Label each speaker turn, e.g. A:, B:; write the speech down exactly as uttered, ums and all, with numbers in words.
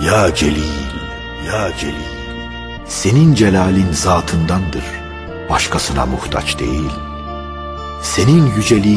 A: Ya Celil, ya Celil, senin celalin zatındandır, başkasına muhtaç değil. Senin yüceliğin